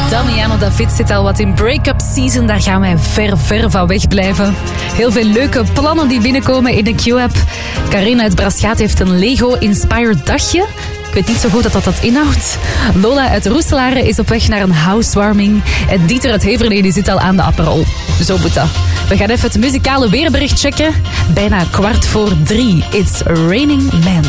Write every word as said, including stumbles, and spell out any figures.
Damiano David zit al wat in break-up season. Daar gaan wij ver, ver van weg blijven. Heel veel leuke plannen die binnenkomen in de Q-app. Carina uit Braschaat heeft een Lego-inspired dagje. Ik weet niet zo goed dat dat, dat inhoudt. Lola uit Roeselare is op weg naar een housewarming. En Dieter uit Heverlee die zit al aan de Aperol. Zo moet dat. We gaan even het muzikale weerbericht checken. Bijna kwart voor drie. It's Raining Men.